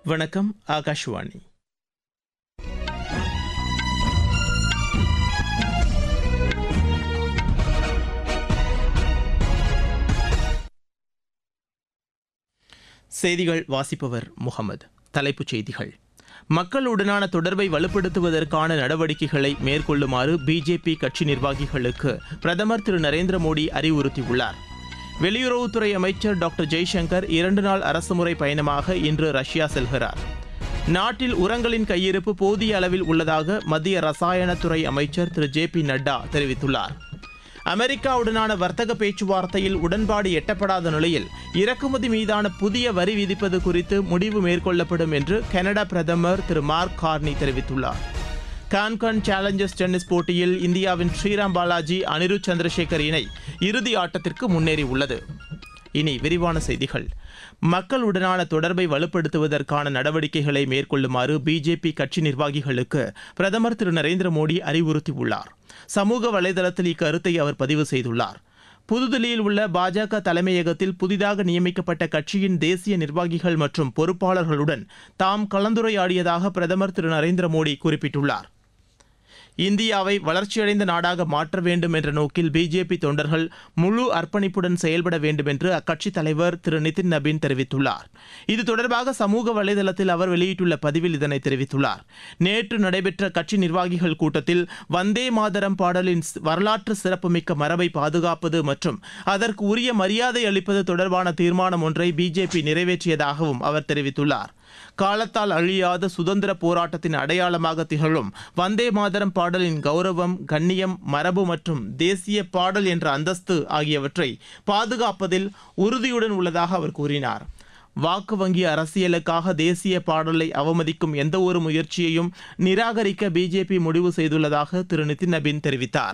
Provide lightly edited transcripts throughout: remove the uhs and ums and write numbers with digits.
வணக்கம், ஆகாஷ்வாணி. செய்திகள் வாசிப்பவர் முகமது. தலைப்புச் செய்திகள்: மக்களுடனான தொடர்பை வலுப்படுத்துவதற்கான நடவடிக்கைகளை மேற்கொள்ளுமாறு பிஜேபி கட்சி நிர்வாகிகளுக்கு பிரதமர் திரு நரேந்திர மோடி அறிவுறுத்தியுள்ளார். வெளியுறவுத்துறை அமைச்சர் டாக்டர் ஜெய்சங்கர் 2 நாள் அரசுமுறை பயணமாக இன்று ரஷ்யா செல்கிறார். நாட்டில் உரங்களின் கையிருப்பு போதிய அளவில் உள்ளதாக மத்திய ரசாயனத்துறை அமைச்சர் திரு ஜே.பி. நட்டா தெரிவித்துள்ளார். அமெரிக்காவுடனான வர்த்தக பேச்சுவார்த்தையில் உடன்பாடு எட்டப்படாத நிலையில் இறக்குமதி மீதான புதிய வரி விதிப்பது குறித்து முடிவு மேற்கொள்ளப்படும் என்று கனடா பிரதமர் திரு மார்க் கார்னி தெரிவித்துள்ளார். கான்கான் சேலஞ்சர்ஸ் டென்னிஸ் போட்டியில் இந்தியாவின் ஸ்ரீராம் பாலாஜி அனிருத் சந்திரசேகர் இணை இறுதி ஆட்டத்திற்கு முன்னேறியுள்ளது. இனி விரிவான செய்திகள். மக்களுடனான தொடர்பை வலுப்படுத்துவதற்கான நடவடிக்கைகளை மேற்கொள்ளுமாறு பிஜேபி கட்சி நிர்வாகிகளுக்கு பிரதமர் திரு நரேந்திர மோடி அறிவுறுத்தியுள்ளார். சமூக வலைதளத்தில் இக்கருத்தை அவர் பதிவு செய்துள்ளார். புதுதில்லியில் உள்ள பாஜக தலைமையகத்தில் புதிதாக நியமிக்கப்பட்ட கட்சியின் தேசிய நிர்வாகிகள் மற்றும் பொறுப்பாளர்களுடன் தாம் கலந்துரையாடியதாக பிரதமர் திரு நரேந்திர மோடி குறிப்பிட்டுள்ளார். இந்தியாவை வளர்ச்சியடைந்த நாடாக மாற்ற வேண்டும் என்ற நோக்கில் பிஜேபி தொண்டர்கள் முழு அர்ப்பணிப்புடன் செயல்பட வேண்டும் என்று அக்கட்சித் தலைவர் திரு நிதின் நபீன் தெரிவித்துள்ளார். இது தொடர்பாக சமூக வலைதளத்தில் அவர் வெளியிட்டுள்ள பதிவில் இதனை தெரிவித்துள்ளார். நேற்று நடைபெற்ற கட்சி நிர்வாகிகள் கூட்டத்தில் வந்தே மாதரம் பாடலின் வரலாற்று சிறப்புமிக்க மரபை பாதுகாப்பது மற்றும் அதற்கு உரிய மரியாதை அளிப்பது தொடர்பான தீர்மானம் ஒன்றை பிஜேபி நிறைவேற்றியதாகவும் அவர் தெரிவித்துள்ளார். காலத்தால் அழியாத சுதந்திர போராட்டத்தின் அடையாளமாக திகழும் வந்தே மாதரம் பாடலின் கௌரவம், கண்ணியம், மரபு மற்றும் தேசிய பாடல் என்ற அந்தஸ்து ஆகியவற்றை பாதுகாப்பதில் உறுதியுடன் உள்ளதாக அவர் கூறினார். வாக்கு வங்கி அரசியலுக்காக தேசிய பாடலை அவமதிக்கும் எந்தவொரு முயற்சியையும் நிராகரிக்க பிஜேபி முடிவு செய்துள்ளதாக திரு நிதின் நபீன் தெரிவித்தார்.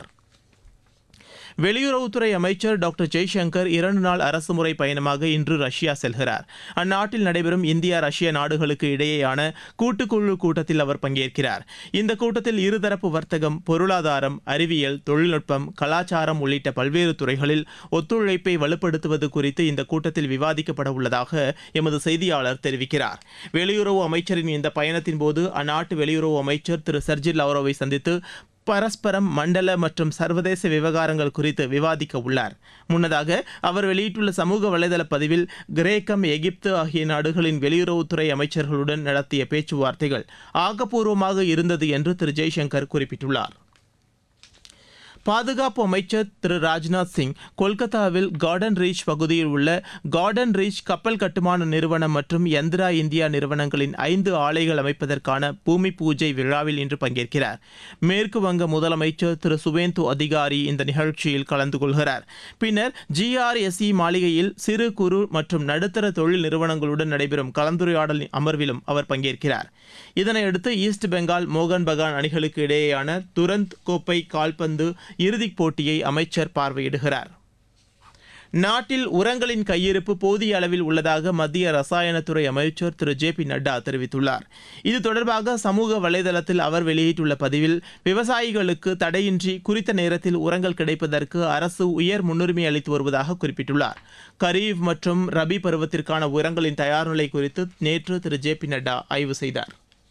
வெளியுறவுத்துறை அமைச்சர் டாக்டர் ஜெய்சங்கர் 2 நாள் அரசுமுறை பயணமாக இன்று ரஷ்யா செல்கிறார். அந்நாட்டில் நடைபெறும் இந்தியா ரஷ்யா நாடுகளுக்கு இடையேயான கூட்டுக்குழு கூட்டத்தில் அவர் பங்கேற்கிறார். இந்த கூட்டத்தில் இருதரப்பு வர்த்தகம், பொருளாதாரம், அறிவியல், தொழில்நுட்பம், கலாச்சாரம் உள்ளிட்ட பல்வேறு துறைகளில் ஒத்துழைப்பை வலுப்படுத்துவது குறித்து இந்த கூட்டத்தில் விவாதிக்கப்பட உள்ளதாக எமது செய்தியாளர் தெரிவிக்கிறார். வெளியுறவு அமைச்சரின் இந்த பயணத்தின் போது அந்நாட்டு வெளியுறவு அமைச்சர் திரு சர்ஜி லாவ்ரோவை சந்தித்து பரஸ்பரம், மண்டல மற்றும் சர்வதேச விவகாரங்கள் குறித்து விவாதிக்க உள்ளார். முன்னதாக அவர் வெளியிட்டுள்ள சமூக வலைதள பதிவில் கிரேக்கம், எகிப்து ஆகிய நாடுகளின் வெளியுறவுத்துறை அமைச்சர்களுடன் நடத்திய பேச்சுவார்த்தைகள் ஆக்கப்பூர்வமாக இருந்தது என்று திரு ஜெய்சங்கர் குறிப்பிட்டுள்ளார். பாதுகாப்பு அமைச்சர் திரு ராஜ்நாத் சிங் கொல்கத்தாவில் கார்டன் ரீச் பகுதியில் உள்ள கார்டன் ரீச் கப்பல் கட்டுமான நிறுவனம் மற்றும் யந்திரா இந்தியா நிறுவனங்களின் 5 ஆலைகள் அமைப்பதற்கான பூமி பூஜை விழாவில் இன்று பங்கேற்கிறார். மேற்கு வங்க முதலமைச்சர் திரு சுவேந்து அதிகாரி இந்த நிகழ்ச்சியில் கலந்து கொள்கிறார். பின்னர் GRSE மாளிகையில் சிறு குறு மற்றும் நடுத்தர தொழில் நிறுவனங்களுடன் நடைபெறும் கலந்துரையாடல் அமர்விலும் அவர் பங்கேற்கிறார். இதனையடுத்து ஈஸ்ட் பெங்கால், மோகன் பகான் அணிகளுக்கு இடையேயான துரந்த் கோப்பை கால்பந்து இறுதிப் போட்டியை அமைச்சர் பார்வையிடுகிறார். நாட்டில் உரங்களின் கையிருப்பு போதிய அளவில் உள்ளதாக மத்திய ரசாயனத்துறை அமைச்சர் திரு ஜே.பி. நட்டா தெரிவித்துள்ளார். இது தொடர்பாக சமூக வலைதளத்தில் அவர் வெளியிட்டுள்ள பதிவில் விவசாயிகளுக்கு தடையின்றி குறித்த நேரத்தில் உரங்கள் கிடைப்பதற்கு அரசு உயர் முன்னுரிமை அளித்து வருவதாக குறிப்பிட்டுள்ளார். கரீப் மற்றும் ரபி பருவத்திற்கான உரங்களின் தயார் நிலை குறித்து நேற்று திரு ஜே.பி. நட்டா ஆய்வு செய்தார்.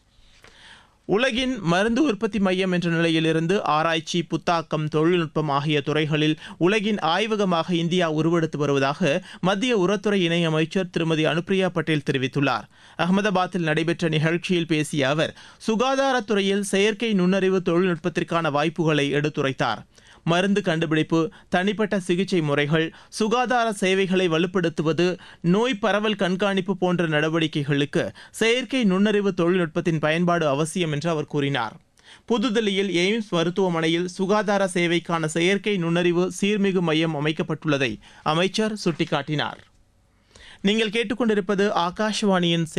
உலகின் மருந்து உற்பத்தி மையம் என்ற நிலையிலிருந்து ஆராய்ச்சி, புத்தாக்கம், தொழில்நுட்பம் ஆகிய துறைகளில் உலகின் ஆய்வகமாக இந்தியா உருவெடுத்து வருவதாக மத்திய உரத்துறை இணையமைச்சர் திருமதி அனுப்பிரியா பட்டேல் தெரிவித்துள்ளார். அகமதாபாத்தில் நடைபெற்ற நிகழ்ச்சியில் பேசிய அவர் சுகாதாரத்துறையில் செயற்கை நுண்ணறிவு தொழில்நுட்பத்திற்கான வாய்ப்புகளை எடுத்துரைத்தார். மருந்து கண்டுபிடிப்பு, தனிப்பட்ட சிகிச்சை முறைகள், சுகாதார சேவைகளை வலுப்படுத்துவது, நோய் பரவல் கண்காணிப்பு போன்ற நடவடிக்கைகளுக்கு செயற்கை நுண்ணறிவு தொழில்நுட்பத்தின் பயன்பாடு அவசியம் என்று அவர் கூறினார். புதுதில்லியில் எய்ம்ஸ் மருத்துவமனையில் சுகாதார சேவைக்கான செயற்கை நுண்ணறிவு சீர்மிகு மையம் அமைக்கப்பட்டுள்ளதை அமைச்சர் சுட்டிக்காட்டினார். நீங்கள் கேட்டுக்கொண்டிருப்பது ஆகாஷ்வாணியின்